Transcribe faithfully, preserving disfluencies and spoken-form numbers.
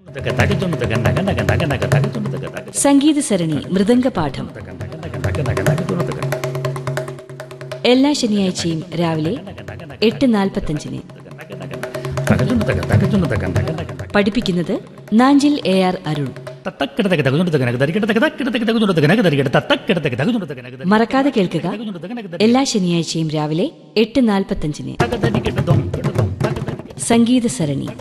സംഗീത സരണി മൃദംഗപാഠം എല്ലാ ശനിയാഴ്ചയും രാവിലെ എട്ട് നാൽപ്പത്തഞ്ചിന്. പഠിപ്പിക്കുന്നത് നാഞ്ചിൽ എ ആർ അരുൺ. മറക്കാതെ കേൾക്കുക, എല്ലാ ശനിയാഴ്ചയും രാവിലെ എട്ട് നാൽപ്പത്തഞ്ചിന് സംഗീത സരണി.